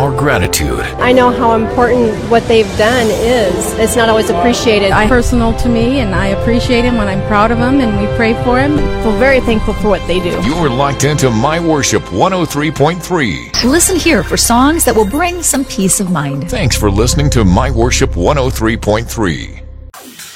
our gratitude. I know how important what they've done is. It's not always appreciated. It's personal to me, and I appreciate him when I'm proud of him, and we pray for him. Feel very thankful for what they do. You're locked into My Worship 103.3. Listen here for songs that will bring some peace of mind. Thanks for listening to My Worship 103.3.